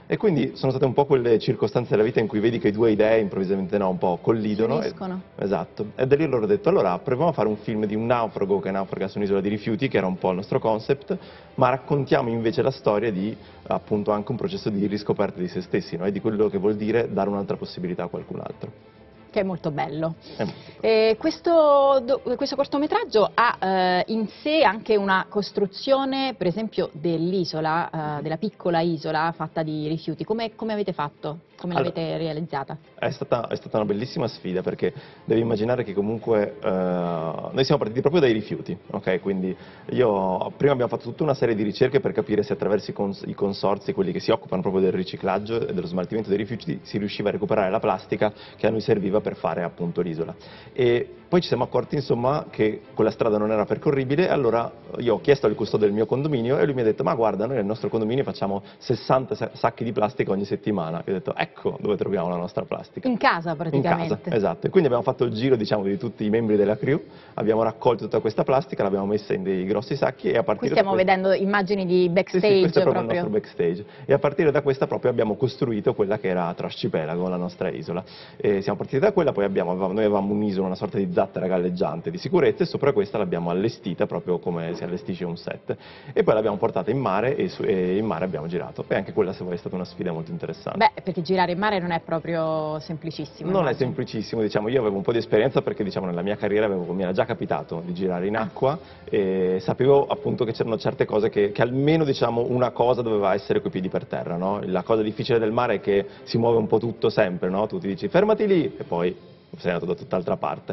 E quindi sono state un po' quelle circostanze della vita in cui vedi che due idee improvvisamente un po' collidono. Esatto. E da lì loro ho detto, allora proviamo a fare un film di un naufrago che naufraga su un'isola di rifiuti, che era un po' il nostro concept, ma raccontiamo invece la storia di appunto anche un processo di riscoperta di se stessi, no? E di quello che vuol dire dare un'altra possibilità a qualcun altro. Che è molto bello. È molto bello. Questo cortometraggio ha in sé anche una costruzione, per esempio, dell'isola, della piccola isola fatta di rifiuti. Come avete fatto? Come l'avete realizzata? È stata una bellissima sfida, perché devi immaginare che comunque noi siamo partiti proprio dai rifiuti, ok? Quindi prima abbiamo fatto tutta una serie di ricerche per capire se attraverso i consorzi, quelli che si occupano proprio del riciclaggio e dello smaltimento dei rifiuti, si riusciva a recuperare la plastica che a noi serviva per fare appunto l'isola. E poi ci siamo accorti insomma che quella strada non era percorribile, allora io ho chiesto al custode del mio condominio e lui mi ha detto, ma guarda, noi nel nostro condominio facciamo 60 sacchi di plastica ogni settimana. E ho detto, ecco dove troviamo la nostra plastica. In casa praticamente. In casa, esatto. E quindi abbiamo fatto il giro, diciamo, di tutti i membri della crew, abbiamo raccolto tutta questa plastica, l'abbiamo messa in dei grossi sacchi e a partire Qui stiamo vedendo immagini di backstage. Sì, questo è proprio il nostro backstage. E a partire da questa proprio abbiamo costruito quella che era Trascipelago, la nostra isola. E siamo partiti da quella, poi noi avevamo un'isola, una sorta di zattera galleggiante di sicurezza, e sopra questa l'abbiamo allestita proprio come si allestisce un set. E poi l'abbiamo portata in mare e in mare abbiamo girato. E anche quella, se vuoi, è stata una sfida molto interessante. Beh, perché girare in mare non è proprio semplicissimo. Non è semplicissimo, diciamo, io avevo un po' di esperienza perché diciamo nella mia carriera mi era già capitato di girare in acqua e sapevo appunto che c'erano certe cose che almeno diciamo una cosa doveva essere coi piedi per terra, no? La cosa difficile del mare è che si muove un po' tutto sempre, no? Tu ti dici fermati lì e poi sei andato da tutt'altra parte.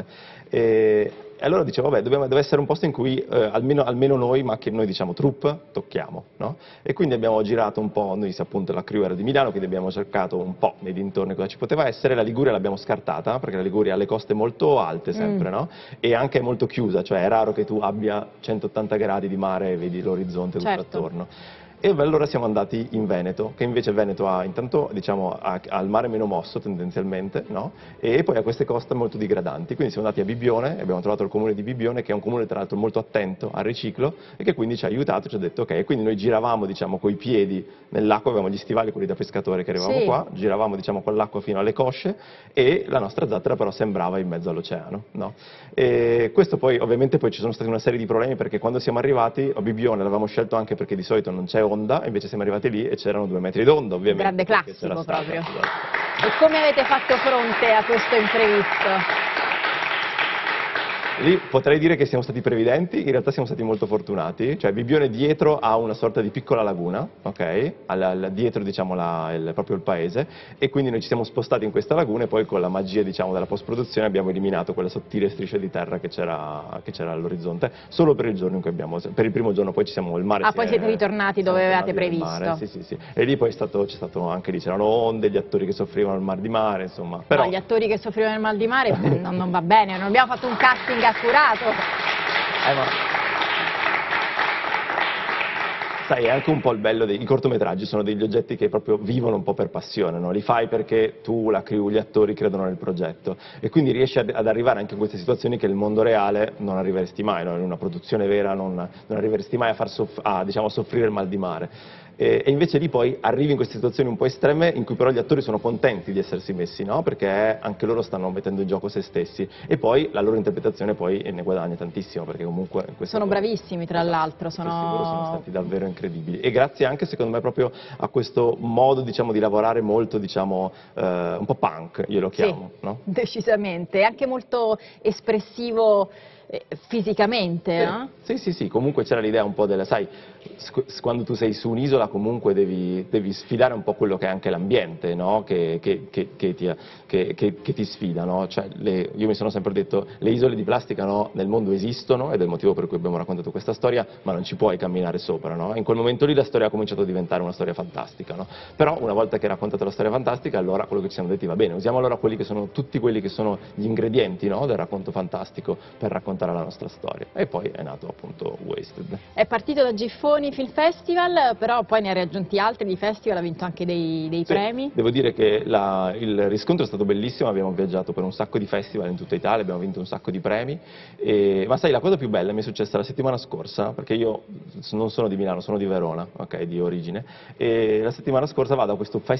E allora dicevo, vabbè, deve essere un posto in cui almeno noi, ma che noi diciamo troupe, tocchiamo, no? E quindi abbiamo girato un po', noi appunto la crew era di Milano, quindi abbiamo cercato un po' nei dintorni cosa ci poteva essere. La Liguria l'abbiamo scartata, perché la Liguria ha le coste molto alte sempre, no? E anche molto chiusa, cioè è raro che tu abbia 180 gradi di mare e vedi l'orizzonte tutto attorno. E allora siamo andati in Veneto, che invece Veneto ha intanto diciamo, ha il mare meno mosso tendenzialmente, no? E poi ha queste coste molto digradanti, quindi siamo andati a Bibbione e abbiamo trovato il comune di Bibbione, che è un comune tra l'altro molto attento al riciclo e che quindi ci ha aiutato, ci ha detto ok, e quindi noi giravamo diciamo coi piedi nell'acqua, avevamo gli stivali quelli da pescatore che arrivavamo qua, giravamo diciamo con l'acqua fino alle cosce e la nostra zattera però sembrava in mezzo all'oceano, no? E questo poi ovviamente poi ci sono stati una serie di problemi, perché quando siamo arrivati a Bibbione l'avevamo scelto anche perché di solito non c'è onda, invece siamo arrivati lì e c'erano 2 metri d'onda, ovviamente. Grande classico proprio. E come avete fatto fronte a questo imprevisto? Lì potrei dire che siamo stati previdenti, in realtà siamo stati molto fortunati, cioè Bibbione dietro ha una sorta di piccola laguna, ok? Dietro diciamo proprio il paese, e quindi noi ci siamo spostati in questa laguna e poi con la magia diciamo della post-produzione abbiamo eliminato quella sottile striscia di terra che c'era all'orizzonte, solo per il giorno in cui per il primo giorno poi il mare poi siete ritornati dove avevate previsto. Sì. E lì poi c'è stato anche lì, c'erano onde, gli attori che soffrivano il mal di mare, insomma. Però... No, gli attori che soffrivano il mal di mare non va bene, non abbiamo fatto un casting accurato. Sai, è anche un po' il bello dei cortometraggi, sono degli oggetti che proprio vivono un po' per passione, no? Li fai perché tu, la crew, gli attori credono nel progetto e quindi riesci ad arrivare anche in queste situazioni che nel mondo reale non arriveresti mai, no? In una produzione vera non arriveresti mai a diciamo, soffrire il mal di mare. E invece lì poi arrivi in queste situazioni un po' estreme in cui però gli attori sono contenti di essersi messi, no? Perché anche loro stanno mettendo in gioco se stessi e poi la loro interpretazione poi ne guadagna tantissimo, perché comunque sono bravissimi tra l'altro, sono stati davvero incredibili e grazie anche secondo me proprio a questo modo diciamo di lavorare molto diciamo un po' punk, io lo chiamo, no? Decisamente, anche molto espressivo fisicamente, no? Sì, comunque c'era l'idea un po' della, sai, quando tu sei su un'isola comunque devi sfidare un po' quello che è anche l'ambiente, no? Che ti sfida, no? Cioè, io mi sono sempre detto, le isole di plastica no, nel mondo esistono ed è il motivo per cui abbiamo raccontato questa storia, ma non ci puoi camminare sopra, no? In quel momento lì la storia ha cominciato a diventare una storia fantastica, no? Però una volta che hai raccontato la storia fantastica, allora quello che ci siamo detti va bene, usiamo allora tutti quelli che sono gli ingredienti, no? Del racconto fantastico per raccontare raccontare la nostra storia. E poi è nato appunto Wasted. È partito da Giffoni Film Festival, però poi ne ha raggiunti altri di festival, ha vinto anche dei Sì, premi. devo dire che il riscontro è stato bellissimo, abbiamo viaggiato per un sacco di festival in tutta Italia, abbiamo vinto un sacco di premi, ma sai, la cosa più bella mi è successa la settimana scorsa, perché io non sono di Milano, sono di Verona, ok, di origine, e la settimana scorsa vado a questo festival